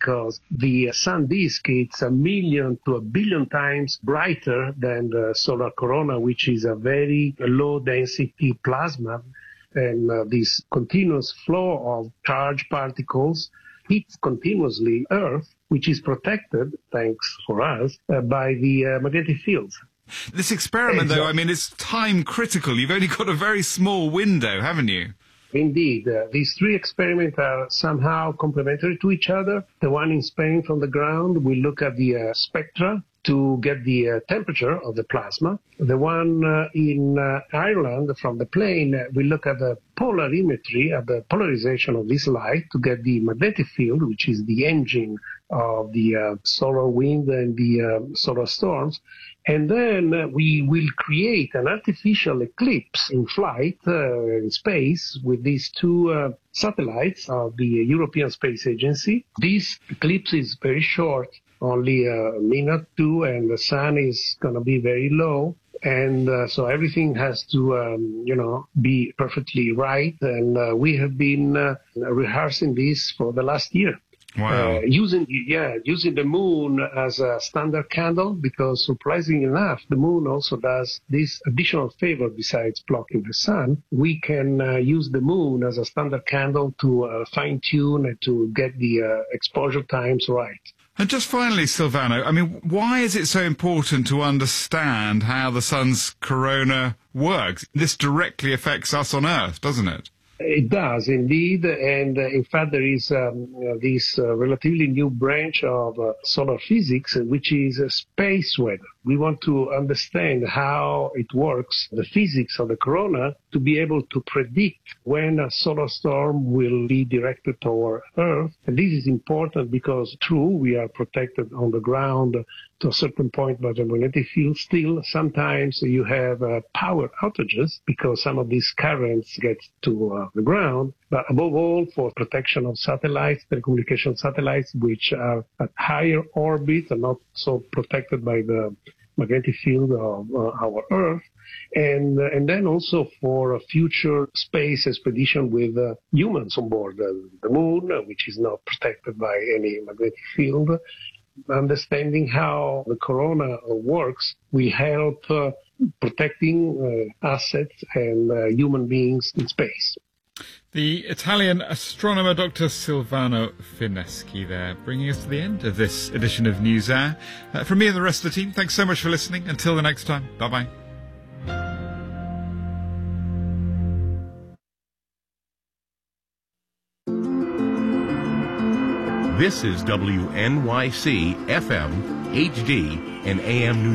because the sun disk, it's 1 million to 1 billion times brighter than the solar corona, which is a very low density plasma. And this continuous flow of charged particles hits continuously Earth, which is protected, thanks for us, by the magnetic fields. This experiment, though, I mean, it's time critical. You've only got a very small window, haven't you? Indeed. These three experiments are somehow complementary to each other. The one in Spain from the ground, we look at the spectra to get the temperature of the plasma. The one in Ireland from the plane, we look at the polarimetry, at the polarization of this light to get the magnetic field, which is the engine of the solar wind and the solar storms. And then we will create an artificial eclipse in flight in space with these two satellites of the European Space Agency. This eclipse is very short, only a minute, two, and the sun is going to be very low. And so everything has to, be perfectly right. And we have been rehearsing this for the last year. Wow. Using the moon as a standard candle, because surprisingly enough, the moon also does this additional favor besides blocking the sun. We can use the moon as a standard candle to fine tune and to get the exposure times right. And just finally, Silvano, I mean, why is it so important to understand how the sun's corona works? This directly affects us on Earth, doesn't it? It does, indeed. And in fact, there is this relatively new branch of solar physics, which is space weather. We want to understand how it works, the physics of the corona, to be able to predict when a solar storm will be directed toward Earth. And this is important because, true, we are protected on the ground to a certain point by the magnetic field. Still, sometimes you have power outages because some of these currents get to the ground. But above all, for protection of satellites, telecommunication satellites, which are at higher orbit and not so protected by the magnetic field of our Earth, and then also for a future space expedition with humans on board the moon, which is not protected by any magnetic field. Understanding how the corona works will help protecting assets and human beings in space. The Italian astronomer Dr. Silvano Fineschi there, bringing us to the end of this edition of NewsHour. From me and the rest of the team, thanks so much for listening. Until the next time, bye-bye. This is WNYC FM, HD, and AM News.